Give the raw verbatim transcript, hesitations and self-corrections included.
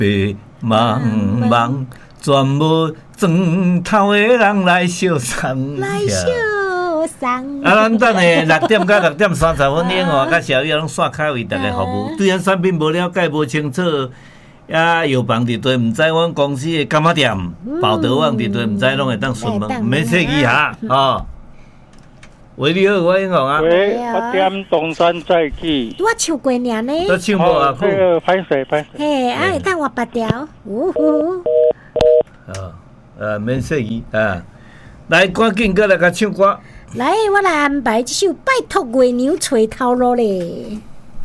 白茫茫，全无砖头的人来烧送。 来烧送。 啊，咱等下六点到六点三十分，另外甲小月拢线开为大家服务。对咱产品无了解、无清楚，啊，药房伫对毋知，阮公司的柑仔店、宝德旺伫对毋知，拢会当询问，免客气哈，哦。喂，你好，我英雄啊。 喂，我点东山再起。 我唱过年呢。 都唱无啊？ 这个拍水拍水。 嘿，啊，会当我八条。呜呼。 啊，呃，免客气啊。来，赶紧过来甲唱歌。 来，我来安排这首《拜托月娘吹头路》咧。